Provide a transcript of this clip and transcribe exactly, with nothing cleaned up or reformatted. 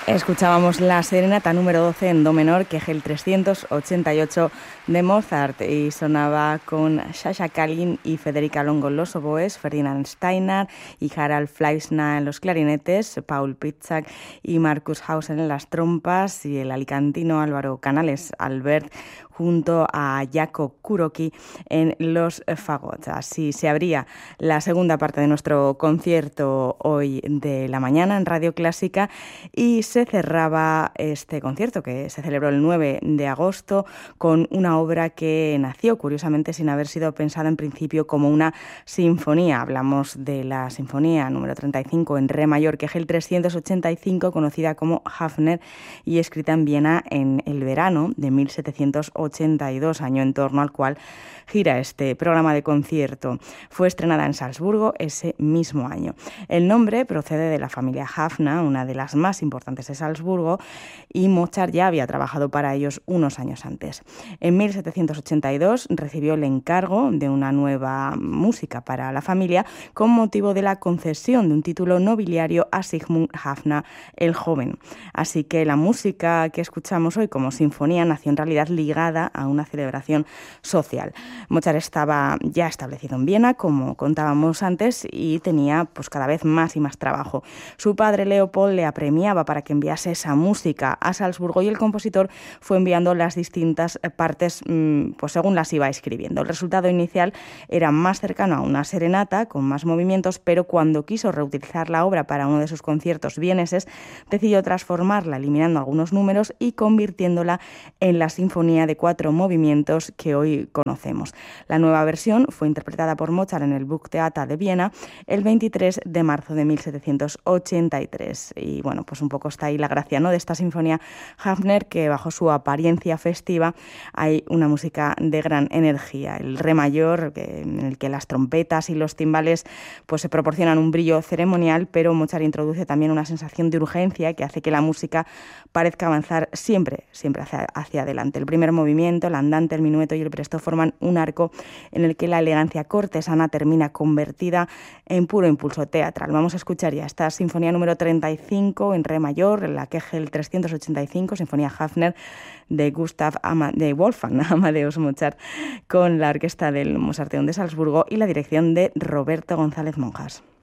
Escuchábamos la serenata número doce en do menor, que es el trescientos ochenta y ocho de Mozart, y sonaba con Sasha Kalin y Federica Longo en los oboes, Ferdinand Steiner y Harald Fleischner en los clarinetes, Paul Pitzak y Markus Hausen en las trompas, y el alicantino Álvaro Canales Albert junto a Jaco Kuroki en los fagots. Así se abría la segunda parte de nuestro concierto hoy de la mañana en Radio Clásica, y se cerraba este concierto, que se celebró el nueve de agosto, con una obra que nació curiosamente sin haber sido pensada en principio como una sinfonía. Hablamos de la sinfonía número treinta y cinco en re mayor, que es el trescientos ochenta y cinco, conocida como Hafner, y escrita en Viena en el verano de mil setecientos ochenta y dos, año en torno al cual gira este programa de concierto. Fue estrenada en Salzburgo ese mismo año. El nombre procede de la familia Hafner, una de las más importantes de Salzburgo, y Mozart ya había trabajado para ellos unos años antes. En mil setecientos ochenta y dos recibió el encargo de una nueva música para la familia con motivo de la concesión de un título nobiliario a Sigmund Hafner el Joven. Así que la música que escuchamos hoy como sinfonía nació en realidad ligada a una celebración social. Mozart estaba ya establecido en Viena, como contábamos antes, y tenía pues cada vez más y más trabajo. Su padre Leopold le apremiaba para que enviase esa música a Salzburgo, y el compositor fue enviando las distintas partes pues según las iba escribiendo. El resultado inicial era más cercano a una serenata con más movimientos, pero cuando quiso reutilizar la obra para uno de sus conciertos vieneses, decidió transformarla eliminando algunos números y convirtiéndola en la sinfonía de cuatro movimientos que hoy conocemos. La nueva versión fue interpretada por Mozart en el Burgtheater de Viena el veintitrés de marzo de mil setecientos ochenta y tres. Y bueno, pues un poco está ahí la gracia, ¿no?, de esta sinfonía Hafner, que bajo su apariencia festiva hay una música de gran energía. El re mayor, que, en el que las trompetas y los timbales pues se proporcionan un brillo ceremonial, pero Mozart introduce también una sensación de urgencia que hace que la música parezca avanzar siempre, siempre hacia, hacia adelante. El primer movimiento, el andante, el minueto y el presto forman un arco en el que la elegancia cortesana termina convertida en puro impulso teatral. Vamos a escuchar ya esta sinfonía número treinta y cinco en re mayor, en la que es el trescientos ochenta y cinco, sinfonía Hafner de Gustav Ama, de Wolfgang Amadeus Mozart, con la orquesta del Mozarteum de Salzburgo y la dirección de Roberto González Monjas.